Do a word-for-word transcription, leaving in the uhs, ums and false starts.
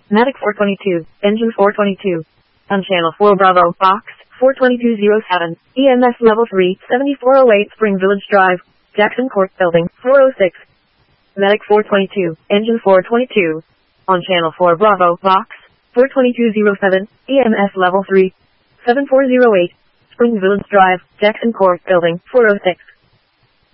Medic four twenty-two, Engine four twenty-two. On Channel four Bravo, Box four twenty-two oh seven, E M S Level three, seventy-four oh eight Spring Village Drive, Jackson Court Building, four oh six. Medic four twenty-two, Engine four twenty-two. On Channel four Bravo, Box four twenty-two oh seven, E M S Level three, seven four oh eight, Spring Village Drive, Jackson Court Building, four oh six.